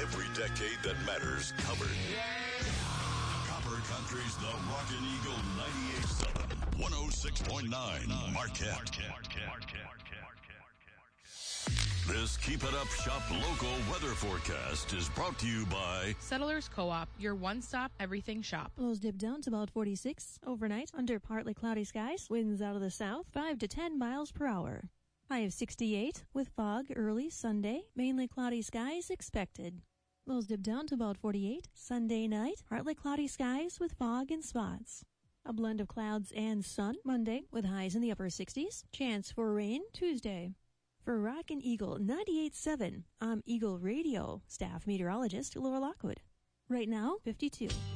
Every decade that matters covered. Copper Country's The Rockin' Eagle 98.7, 106.9 Marquette. This Keep It Up Shop local weather forecast is brought to you by Settlers Co-op, your one-stop everything shop. Lows dip down to about 46 overnight under partly cloudy skies. Winds out of the south 5 to 10 miles per hour. High of 68 with fog early Sunday. Mainly cloudy skies expected. Lows dip down to about 48 Sunday night. Partly cloudy skies with fog and spots. A blend of clouds and sun Monday with highs in the upper 60s. Chance for rain Tuesday. For Rockin' Eagle 98.7, I'm Eagle Radio staff meteorologist Laura Lockwood. Right now, 52.